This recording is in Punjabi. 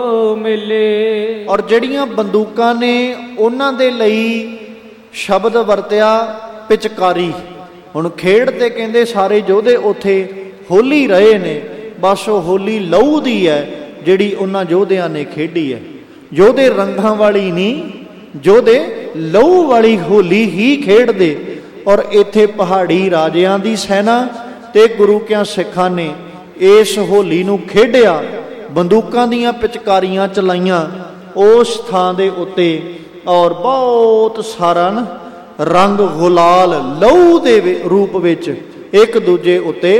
ਮਿਲੇ। ਔਰ ਜਿਹੜੀਆਂ ਬੰਦੂਕਾਂ ਨੇ ਉਹਨਾਂ ਦੇ ਲਈ ਸ਼ਬਦ ਵਰਤਿਆ ਪਿਚਕਾਰੀ। ਹੁਣ ਖੇਡ ਤੇ ਕਹਿੰਦੇ ਸਾਰੇ ਯੋਧੇ ਉੱਥੇ ਹੋਲੀ ਰਹੇ ਨੇ, ਬਸ ਉਹ ਹੋਲੀ ਲਹੂ ਦੀ ਹੈ ਜਿਹੜੀ ਉਹਨਾਂ ਯੋਧਿਆਂ ਨੇ ਖੇਡੀ ਹੈ। ਯੋਧੇ ਰੰਗਾਂ ਵਾਲੀ ਨਹੀਂ, ਯੋਧੇ ਲਹੂ ਵਾਲੀ ਹੋਲੀ ਹੀ ਖੇਡਦੇ। ਔਰ ਇੱਥੇ ਪਹਾੜੀ ਰਾਜਿਆਂ ਦੀ ਸੈਨਾ ਤੇ ਗੁਰੂ ਕਿਆਂ ਸਿੱਖਾਂ ਨੇ ਇਸ ਹੋਲੀ ਨੂੰ ਖੇਡਿਆ, ਬੰਦੂਕਾਂ ਦੀਆਂ ਪਿਚਕਾਰੀਆਂ ਚਲਾਈਆਂ ਉਸ ਥਾਂ ਦੇ ਉੱਤੇ। ਔਰ ਬਹੁਤ ਸਾਰਾ ਨਾ ਰੰਗ ਗੁਲਾਲ ਲਹੂ ਦੇ ਰੂਪ ਵਿੱਚ ਇੱਕ ਦੂਜੇ ਉੱਤੇ